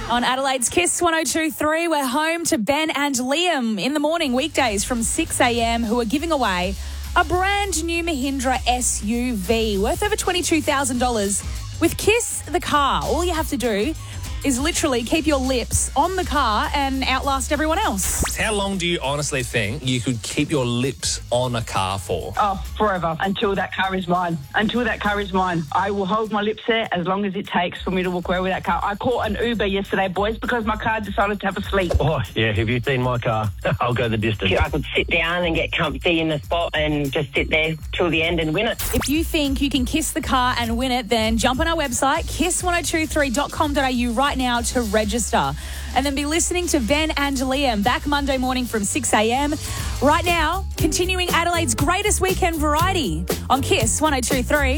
On Adelaide's Kiss 102.3, we're home to Ben and Liam in the morning, weekdays from 6 a.m, who are giving away a brand new Mahindra SUV worth over $22,000 with Kiss the Car. All you have to do is literally keep your lips on the car and outlast everyone else. How long do you honestly think you could keep your lips on a car for? Oh, forever. Until that car is mine. Until that car is mine. I will hold my lips there as long as it takes for me to walk away with that car. I caught an Uber yesterday, boys, because my car decided to have a sleep. Oh, yeah, have you seen my car? I'll go the distance. I could sit down and get comfy in the spot and just sit there till the end and win it. If you think you can kiss the car and win it, then jump on our website, kiss1023.com.au right now to register. And then be listening to Ben and Liam back Monday morning from 6 a.m. Right now, continuing Adelaide's greatest weekend variety on Kiss 102.3.